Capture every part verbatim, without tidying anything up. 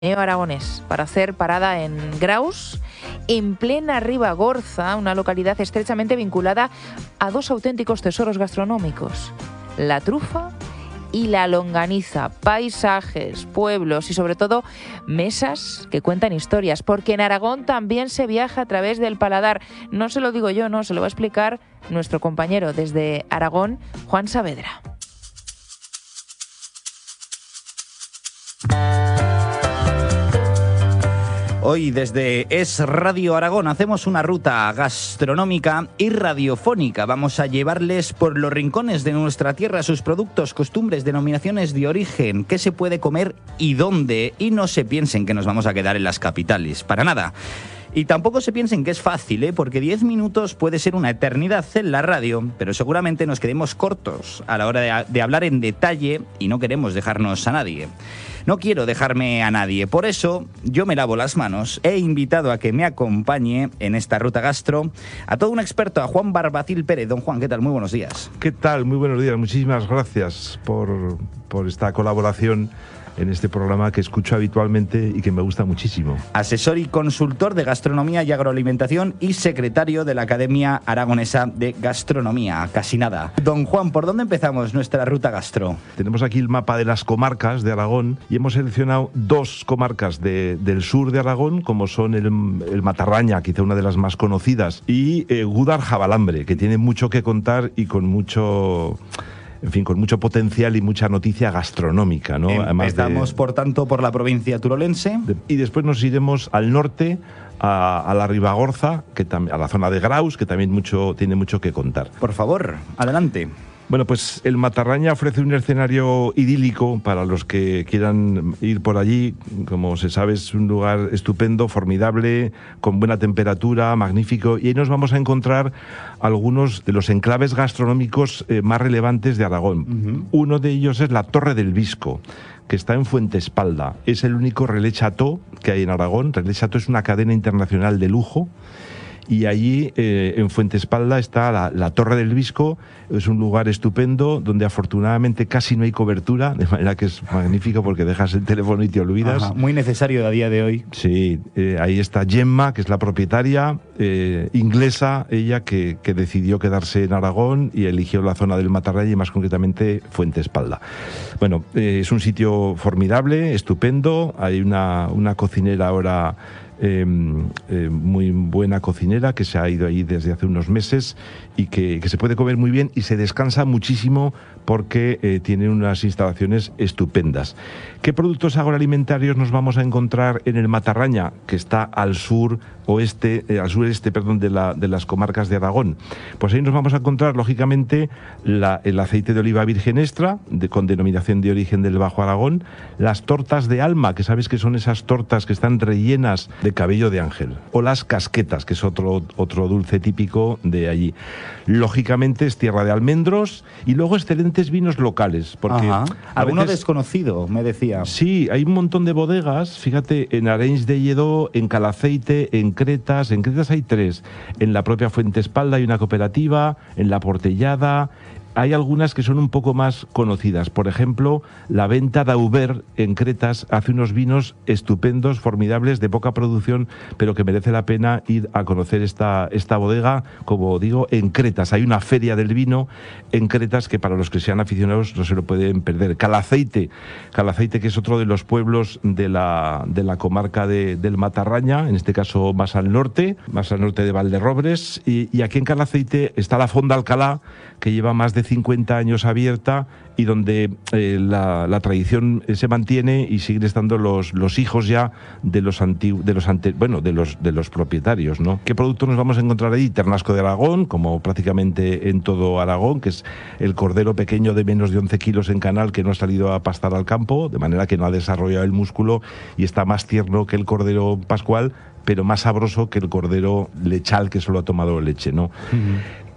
Aragonés para hacer parada en Graus, en plena Ribagorza, una localidad estrechamente vinculada a dos auténticos tesoros gastronómicos, la trufa y la longaniza, paisajes, pueblos y sobre todo mesas que cuentan historias, porque en Aragón también se viaja a través del paladar. No se lo digo yo, no, se lo va a explicar nuestro compañero desde Aragón, Juan Saavedra. Hoy desde Es Radio Aragón hacemos una ruta gastronómica y radiofónica. Vamos a llevarles por los rincones de nuestra tierra sus productos, costumbres, denominaciones de origen, qué se puede comer y dónde. Y no se piensen que nos vamos a quedar en las capitales, para nada. Y tampoco se piensen que es fácil, ¿eh? Porque diez minutos puede ser una eternidad en la radio, pero seguramente nos quedemos cortos a la hora de, de hablar en detalle y no queremos dejarnos a nadie. No quiero dejarme a nadie, por eso yo me lavo las manos. He invitado a que me acompañe en esta ruta gastro a todo un experto, a Juan Barbacil Pérez. Don Juan, ¿qué tal? Muy buenos días. ¿Qué tal? Muy buenos días. Muchísimas gracias por, por esta colaboración en este programa que escucho habitualmente y que me gusta muchísimo. Asesor y consultor de gastronomía y agroalimentación y secretario de la Academia Aragonesa de Gastronomía. Casi nada. Don Juan, ¿por dónde empezamos nuestra ruta gastro? Tenemos aquí el mapa de las comarcas de Aragón y hemos seleccionado dos comarcas de, del sur de Aragón, como son el, el Matarraña, quizá una de las más conocidas, y eh, Gúdar-Jabalambre, que tiene mucho que contar y con mucho... En fin, con mucho potencial y mucha noticia gastronómica, ¿no? Empezamos, de, por tanto, por la provincia turolense. De, y después nos iremos al norte, a, a la Ribagorza, que tam, a la zona de Graus, que también mucho, tiene mucho que contar. Por favor, adelante. Bueno, pues el Matarraña ofrece un escenario idílico para los que quieran ir por allí. Como se sabe, es un lugar estupendo, formidable, con buena temperatura, magnífico. Y ahí nos vamos a encontrar algunos de los enclaves gastronómicos eh, más relevantes de Aragón. Uh-huh. Uno de ellos es la Torre del Visco, que está en Fuentespalda. Es el único relais chateau que hay en Aragón. Relais Chateau es una cadena internacional de lujo. Y allí, eh, en Fuentespalda, está la, la Torre del Visco. Es un lugar estupendo donde afortunadamente casi no hay cobertura, de manera que es magnífico porque dejas el teléfono y te olvidas. Ajá, muy necesario a día de hoy. Sí, eh, ahí está Gemma, que es la propietaria, eh, inglesa, ella que, que decidió quedarse en Aragón y eligió la zona del Matarraña y más concretamente Fuentespalda. Bueno, eh, es un sitio formidable, estupendo. Hay una, una cocinera ahora... Eh, eh, muy buena cocinera que se ha ido ahí desde hace unos meses y que, que se puede comer muy bien y se descansa muchísimo porque eh, tiene unas instalaciones estupendas. ¿Qué productos agroalimentarios nos vamos a encontrar en el Matarraña, que está al sur oeste, eh, al sureste, perdón, de, la, de las comarcas de Aragón? Pues ahí nos vamos a encontrar, lógicamente, la, el aceite de oliva virgen extra, de, con denominación de origen del Bajo Aragón, las tortas de alma, que sabes que son esas tortas que están rellenas de cabello de ángel, o las casquetas, que es otro, otro dulce típico de allí. Lógicamente es tierra de almendros y luego excelentes vinos locales. Porque alguno veces, desconocido, me decía. Sí, hay un montón de bodegas, fíjate, en Arenys de Lledó, en Calaceite, en Cretas, en Cretas hay tres, en la propia Fuentespalda hay una cooperativa, en La Portellada. Hay algunas que son un poco más conocidas. Por ejemplo, la Venta d'Auber en Cretas hace unos vinos estupendos, formidables, de poca producción, pero que merece la pena ir a conocer esta, esta bodega, como digo, en Cretas. Hay una feria del vino en Cretas que para los que sean aficionados no se lo pueden perder. Calaceite, Calaceite que es otro de los pueblos de la, de la comarca de, del Matarraña, en este caso más al norte, más al norte de Valderrobres. Y, y aquí en Calaceite está la Fonda Alcalá, que lleva más de cincuenta años abierta y donde eh, la, la tradición se mantiene y siguen estando los, los hijos ya de los antiguos, de los ante, bueno, de los de los propietarios, ¿no? ¿Qué producto nos vamos a encontrar ahí? Ternasco de Aragón, como prácticamente en todo Aragón, que es el cordero pequeño de menos de once kilos en canal que no ha salido a pastar al campo, de manera que no ha desarrollado el músculo y está más tierno que el cordero pascual, pero más sabroso que el cordero lechal que solo ha tomado leche, ¿no? Uh-huh.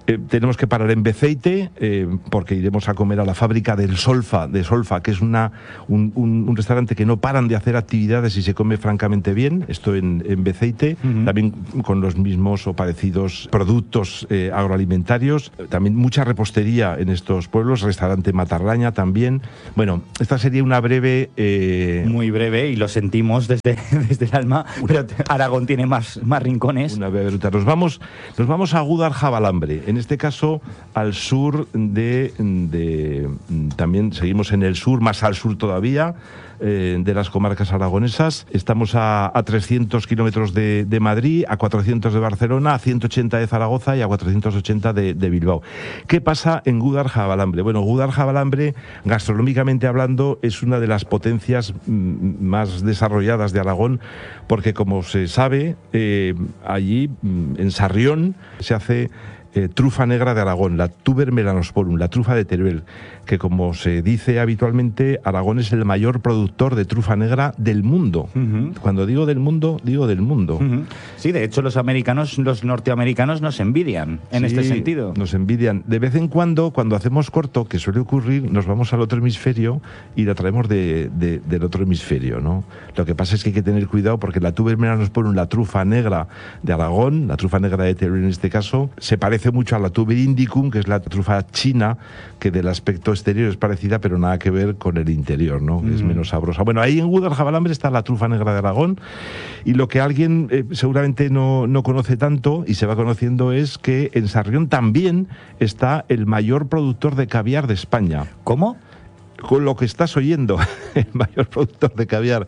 Eh, tenemos que parar en Beceite eh, porque iremos a comer a la fábrica del Solfa, de Solfa, que es una, un, un, un restaurante que no paran de hacer actividades y se come francamente bien. Esto en, en Beceite, uh-huh. También con los mismos o parecidos productos eh, agroalimentarios. También mucha repostería en estos pueblos, restaurante Matarraña también. Bueno, esta sería una breve... Eh, Muy breve, y lo sentimos desde, desde el alma, pero Aragón tiene más, más rincones. Una breve ruta. Nos vamos, nos vamos a Gúdar-Jabalambre. En este caso, al sur de, de... También seguimos en el sur, más al sur todavía, eh, de las comarcas aragonesas. Estamos a, a trescientos kilómetros de, de Madrid, a cuatrocientos de Barcelona, a ciento ochenta de Zaragoza y a cuatrocientos ochenta de, de Bilbao. ¿Qué pasa en Gúdar-Jabalambre? Bueno, Gúdar-Jabalambre, gastronómicamente hablando, es una de las potencias mm, más desarrolladas de Aragón, porque como se sabe, eh, allí, mm, en Sarrión, se hace... Eh, trufa negra de Aragón, la Tuber melanosporum, la trufa de Teruel, que como se dice habitualmente, Aragón es el mayor productor de trufa negra del mundo. Uh-huh. Cuando digo del mundo, digo del mundo. Uh-huh. Sí, de hecho los americanos, los norteamericanos nos envidian en sí, este sentido. Nos envidian. De vez en cuando, cuando hacemos corto, que suele ocurrir, nos vamos al otro hemisferio y la traemos de, de, del otro hemisferio, ¿no? Lo que pasa es que hay que tener cuidado porque la Tuber melanosporum, la trufa negra de Aragón, la trufa negra de Teruel en este caso, se parece mucho a la Tuber indicum, que es la trufa china, que del aspecto exterior es parecida, pero nada que ver con el interior, ¿no? Mm. Es menos sabrosa. Bueno, ahí en Gúdar-Jabalambre está la trufa negra de Aragón, y lo que alguien eh, seguramente no, no conoce tanto, y se va conociendo, es que en Sarrión también está el mayor productor de caviar de España. ¿Cómo? Con lo que estás oyendo, el mayor productor de caviar.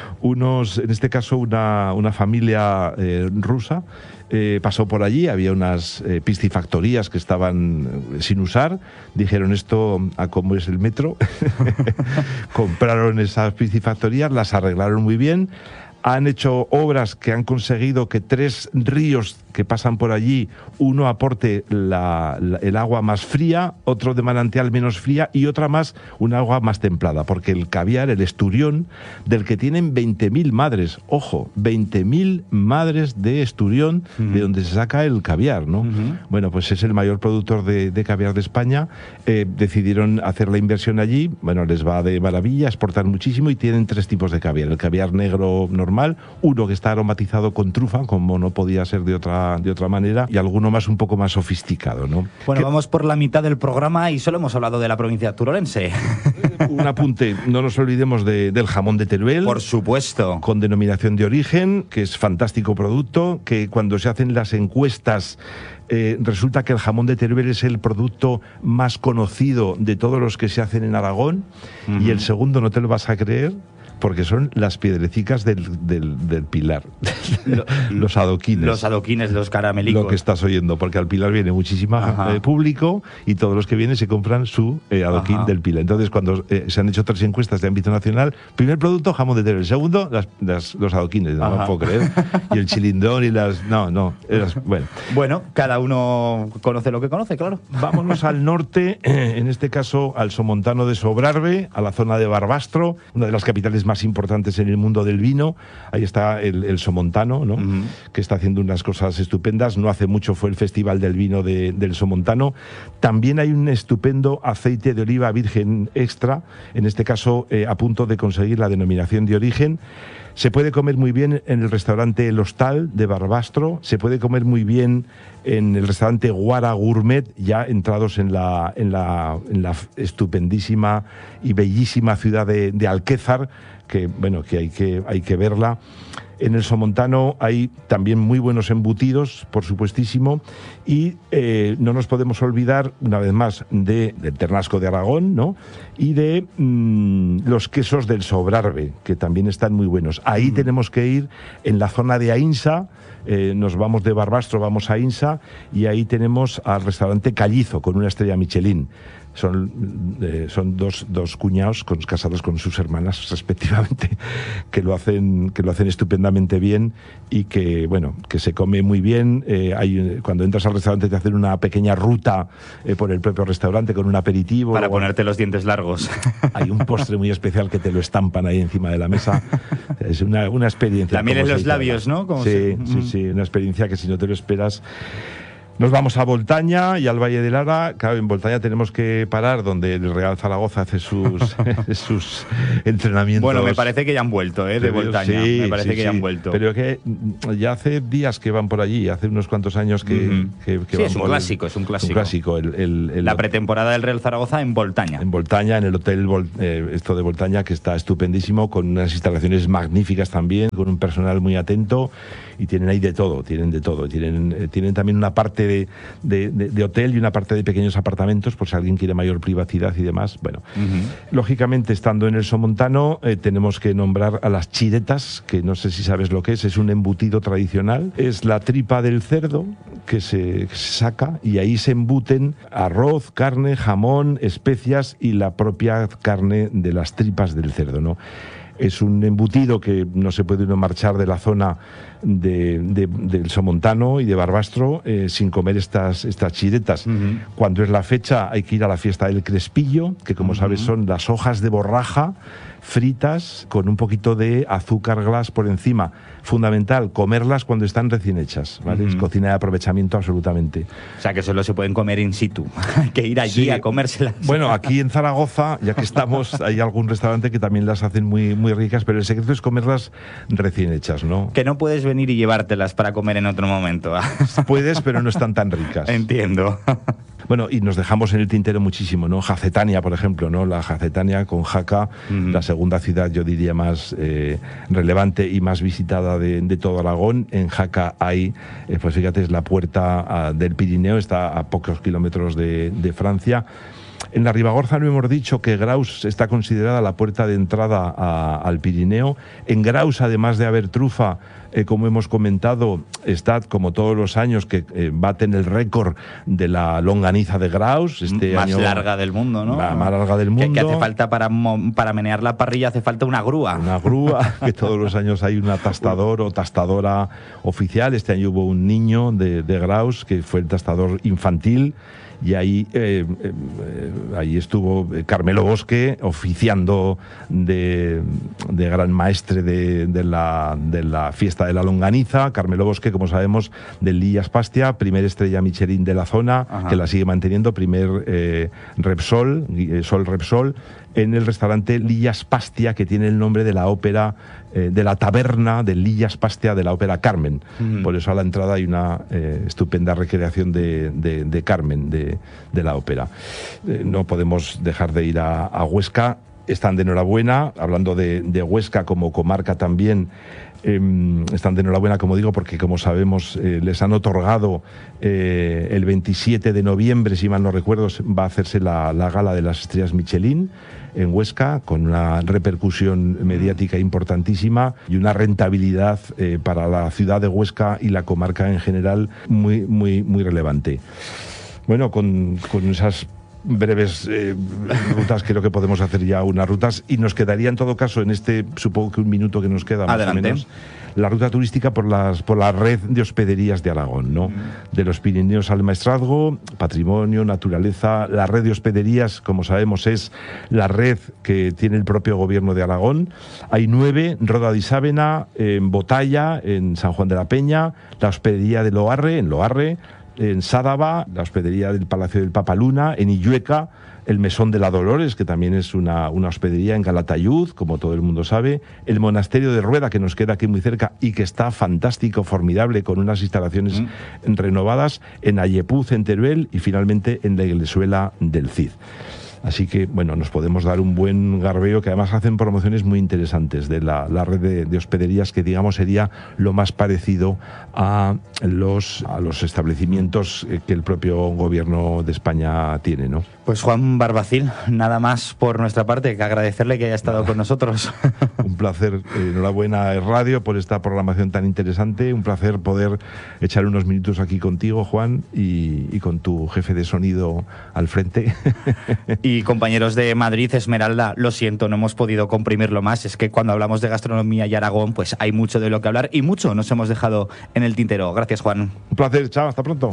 Unos, en este caso, una, una familia eh, rusa eh, pasó por allí, había unas eh, piscifactorías que estaban eh, sin usar, dijeron esto a cómo es el metro, compraron esas piscifactorías, las arreglaron muy bien, han hecho obras que han conseguido que tres ríos que pasan por allí, uno aporte la, la, el agua más fría, otro de manantial menos fría y otra más, un agua más templada, porque el caviar, el esturión, del que tienen veinte mil madres, ojo, veinte mil madres de esturión, uh-huh. de donde se saca el caviar, ¿no? Uh-huh. Bueno, pues es el mayor productor de, de caviar de España, eh, decidieron hacer la inversión allí, bueno, les va de maravilla, exportan muchísimo y tienen tres tipos de caviar, el caviar negro normal, uno que está aromatizado con trufa, como no podía ser de otra de otra manera, y alguno más un poco más sofisticado, ¿no? Bueno, que... vamos por la mitad del programa y solo hemos hablado de la provincia turolense. Un apunte, no nos olvidemos de, del jamón de Teruel. Por supuesto. Con denominación de origen, que es fantástico producto, que cuando se hacen las encuestas eh, resulta que el jamón de Teruel es el producto más conocido de todos los que se hacen en Aragón, uh-huh. y el segundo no te lo vas a creer, porque son las piedrecicas del, del, del Pilar, lo, los adoquines. Los adoquines, los caramelicos. Lo que estás oyendo, porque al Pilar viene muchísima eh, público y todos los que vienen se compran su eh, adoquín Ajá. del Pilar. Entonces, cuando eh, se han hecho tres encuestas de ámbito nacional, primer producto, jamón de Teruel. Segundo, las, las, los adoquines, no me puedo creer. Y el chilindón y las... No, no. Las, bueno. bueno, cada uno conoce lo que conoce, claro. Vámonos al norte, eh, en este caso al somontano de Sobrarbe, a la zona de Barbastro, una de las capitales más importantes en el mundo del vino. Ahí está el, el Somontano, ¿no? Uh-huh. Que está haciendo unas cosas estupendas. No hace mucho fue el Festival del Vino de, del Somontano. También hay un estupendo aceite de oliva virgen extra, en este caso eh, a punto de conseguir la denominación de origen. Se puede comer muy bien en el restaurante El Hostal de Barbastro, se puede comer muy bien en el restaurante Guara Gourmet, ya entrados en la, en la, en la estupendísima y bellísima ciudad de, de Alquézar, que bueno, que hay que, hay que verla. En el Somontano hay también muy buenos embutidos, por supuestísimo, y eh, no nos podemos olvidar, una vez más, de, del Ternasco de Aragón, ¿no? Y de mmm, los quesos del Sobrarbe, que también están muy buenos. Ahí mm. tenemos que ir en la zona de Ainsa, eh, nos vamos de Barbastro, vamos a Ainsa, y ahí tenemos al restaurante Callizo, con una estrella Michelin. Son, eh, son dos, dos cuñados con, casados con sus hermanas respectivamente, que lo hacen que lo hacen estupendamente bien y que bueno que se come muy bien. Eh, hay, cuando entras al restaurante te hacen una pequeña ruta eh, por el propio restaurante con un aperitivo para ponerte los dientes largos. Hay un postre muy especial que te lo estampan ahí encima de la mesa. Es una, una experiencia. También en los labios, ¿no? Como sí, se... sí, sí, una experiencia que si no te lo esperas. Nos vamos a Boltaña y al Valle de Lara. Claro, en Boltaña tenemos que parar donde el Real Zaragoza hace sus, sus entrenamientos. Bueno, me parece que ya han vuelto, ¿eh? De Boltaña. Sí, me parece sí, que ya sí. han vuelto. Pero que ya hace días que van por allí, hace unos cuantos años que, Uh-huh. que, que sí, van es un por clásico, el, es un clásico. Un clásico. El, el, el, la pretemporada del Real Zaragoza en Boltaña. En Boltaña, en el hotel Vol, eh, esto de Boltaña, que está estupendísimo, con unas instalaciones magníficas también, con un personal muy atento, y tienen ahí de todo, tienen de todo. Tienen, eh, tienen también una parte de, de, de, de hotel y una parte de pequeños apartamentos, por si alguien quiere mayor privacidad y demás. Bueno, uh-huh. Lógicamente, estando en el Somontano, eh, tenemos que nombrar a las chiretas, que no sé si sabes lo que es, es un embutido tradicional. Es la tripa del cerdo que se, que se saca y ahí se embuten arroz, carne, jamón, especias y la propia carne de las tripas del cerdo, ¿no? Es un embutido que no se puede uno marchar de la zona de, de, del Somontano y de Barbastro eh, sin comer estas, estas chiretas. Uh-huh. Cuando es la fecha hay que ir a la fiesta del Crespillo, que como uh-huh. sabes son las hojas de borraja fritas con un poquito de azúcar glass por encima. Fundamental, comerlas cuando están recién hechas, ¿vale? Uh-huh. Es cocina de aprovechamiento absolutamente. O sea, que solo se pueden comer in situ. Hay que ir allí sí. a comérselas. Bueno, aquí en Zaragoza, ya que estamos, hay algún restaurante que también las hacen muy, muy ricas, pero el secreto es comerlas recién hechas, ¿no? Que no puedes venir y llevártelas para comer en otro momento. Puedes, pero no están tan ricas. Entiendo. Bueno, y nos dejamos en el tintero muchísimo, ¿no? Jacetania, por ejemplo, ¿no? La Jacetania con Jaca, uh-huh. la segunda ciudad, yo diría, más eh, relevante y más visitada de, de todo Aragón. En Jaca hay, eh, pues fíjate, es la puerta a, del Pirineo, está a pocos kilómetros de, de Francia. En la Ribagorza no hemos dicho que Graus está considerada la puerta de entrada a, al Pirineo. En Graus, además de haber trufa, eh, como hemos comentado, está, como todos los años, que eh, baten el récord de la longaniza de Graus. Este más año, larga del mundo, ¿no? La más larga del mundo. Que, que hace falta para, para menear la parrilla, hace falta una grúa. Una grúa, que todos los años hay un tastador o tastadora oficial. Este año hubo un niño de, de Graus, que fue el tastador infantil. Y ahí, eh, eh, ahí estuvo Carmelo Bosque oficiando de, de gran maestre de, de, la, de la fiesta de la longaniza. Carmelo Bosque, como sabemos, del Lillas Pastia, primer estrella Michelin de la zona, Ajá. que la sigue manteniendo, primer eh, Repsol, eh, Sol Repsol, en el restaurante Lillas Pastia, que tiene el nombre de la ópera, eh, de la taberna de Lillas Pastia de la ópera Carmen. Mm. Por eso a la entrada hay una eh, estupenda recreación de, de, de Carmen, de, de la ópera. Eh, no podemos dejar de ir a, a Huesca. Están de enhorabuena, hablando de, de Huesca como comarca también. Eh, están de enhorabuena, como digo, porque como sabemos eh, les han otorgado eh, el veintisiete de noviembre, si mal no recuerdo, va a hacerse la, la gala de las estrellas Michelin en Huesca, con una repercusión mediática importantísima y una rentabilidad eh, para la ciudad de Huesca y la comarca en general muy, muy, muy relevante. Bueno, con, con esas breves eh, rutas, creo que podemos hacer ya unas rutas y nos quedaría en todo caso en este, supongo que un minuto que nos queda más Adelante. o menos, la ruta turística por las por la red de hospederías de Aragón, ¿no? Mm. De los Pirineos al Maestrazgo, patrimonio, naturaleza. La red de hospederías, como sabemos, es la red que tiene el propio gobierno de Aragón. Hay nueve: Roda de Isábena, en Botalla, en San Juan de la Peña, la hospedería de Loarre, en Loarre, en Sádava, la hospedería del Palacio del Papaluna, en Illueca, el Mesón de la Dolores, que también es una, una hospedería en Calatayud, como todo el mundo sabe, el Monasterio de Rueda, que nos queda aquí muy cerca y que está fantástico, formidable, con unas instalaciones mm. renovadas, en Ayepuz, en Teruel, y finalmente en la Iglesuela del Cid. Así que, bueno, nos podemos dar un buen garbeo, que además hacen promociones muy interesantes de la, la red de, de hospederías, que digamos sería lo más parecido a los, a los establecimientos que el propio gobierno de España tiene, ¿no? Pues Juan Barbacil, nada más por nuestra parte que agradecerle que haya estado nada. con nosotros. Un placer, enhorabuena Radio por esta programación tan interesante, un placer poder echar unos minutos aquí contigo, Juan, y, y con tu jefe de sonido al frente. Y compañeros de Madrid, Esmeralda, lo siento, no hemos podido comprimirlo más. Es que cuando hablamos de gastronomía y Aragón, pues hay mucho de lo que hablar y mucho nos hemos dejado en el tintero. Gracias, Juan. Un placer, chao, hasta pronto.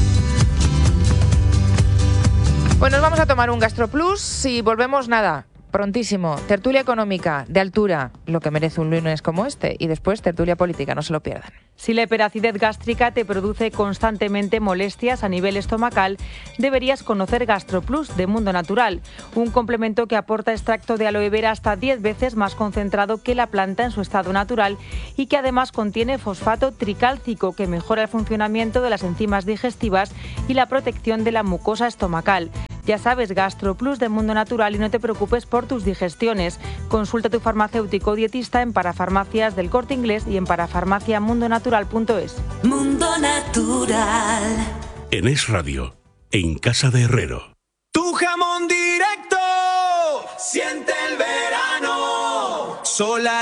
Pues nos vamos a tomar un GastroPlus y volvemos nada. prontísimo, tertulia económica de altura, lo que merece un lunes como este, y después tertulia política, no se lo pierdan. Si la hiperacidez gástrica te produce constantemente molestias a nivel estomacal, deberías conocer GastroPlus de Mundo Natural, un complemento que aporta extracto de aloe vera hasta diez veces más concentrado que la planta en su estado natural y que además contiene fosfato tricálcico que mejora el funcionamiento de las enzimas digestivas y la protección de la mucosa estomacal. Ya sabes, GastroPlus de Mundo Natural y no te preocupes por tus digestiones. Consulta a tu farmacéutico o dietista en Parafarmacias del Corte Inglés y en parafarmacia mundo natural punto es. Mundo Natural. En Es Radio, en Casa de Herrero. Tu jamón directo siente el verano. Sola